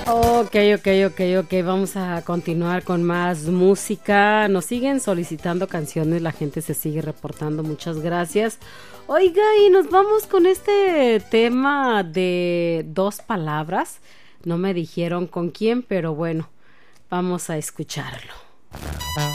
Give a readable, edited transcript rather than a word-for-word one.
Ok, vamos a continuar con más música. Nos siguen solicitando canciones, la gente se sigue reportando, muchas gracias. Oiga, y nos vamos con este tema de dos palabras. No me dijeron con quién, pero bueno, vamos a escucharlo.